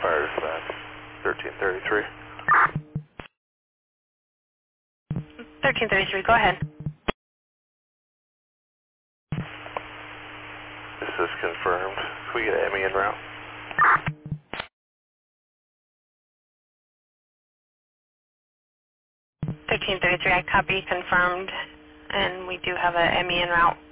Fire dispatch, 1333. 1333, go ahead. This is confirmed. Can we get an ME en route? 1333, I copy, confirmed, and we do have a ME en route.